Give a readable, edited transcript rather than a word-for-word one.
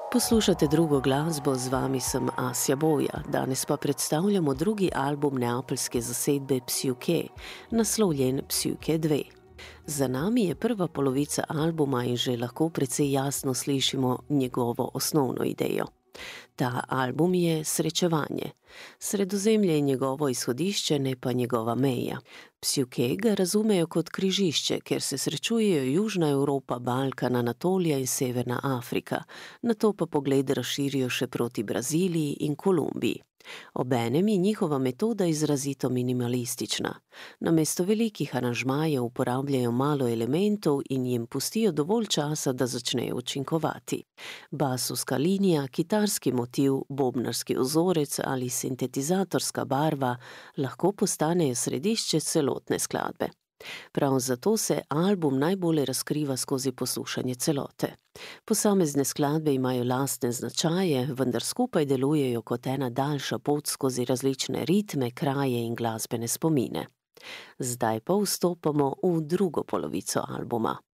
Poslušate drugo glasbo, z vami sem Asja Boja. Danes pa predstavljamo drugi album neapeljske zasedbe Psiuke, naslovljen Psiuke 2. Za nami je prva polovica albuma in že lahko precej jasno slišimo njegovo osnovno idejo. Ta album je srečevanje. Sredozemlje je njegovo izhodišče, ne pa njegova meja. Psiuke ga razumejo kot križišče, kjer se srečujejo Južna Evropa, Balkan, Anatolija in Severna Afrika, nato pa pogled razširijo še proti Braziliji in Kolumbiji. Obenem je njihova metoda izrazito minimalistična. Namesto velikih aranžmajev uporabljajo malo elementov in jim pustijo dovolj časa, da začnejo učinkovati. Basovska linija, kitarski motiv, bobnarski vzorec ali sintetizatorska barva lahko postanejo središče celotne skladbe. Prav zato se album najbolje razkriva skozi poslušanje celote. Posamezne skladbe imajo lastne značaje, vendar skupaj delujejo kot ena daljša pot skozi različne ritme, kraje in glasbene spomine. Zdaj pa vstopamo v drugo polovico albuma.